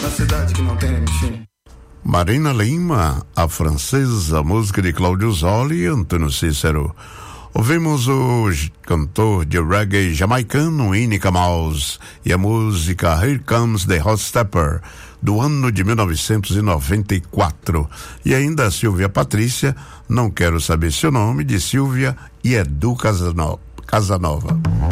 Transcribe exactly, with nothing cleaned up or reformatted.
na cidade que não tem fim. Marina Lima, a francesa, música de Cláudio Zoli e Antônio Cícero. Ouvimos o cantor de reggae jamaicano Inika Mouse e a música Here Comes the Hot Stepper, do ano de mil novecentos e noventa e quatro. E ainda a Silvia Patrícia, Não Quero Saber Seu Nome, de Silvia e Edu Casanova.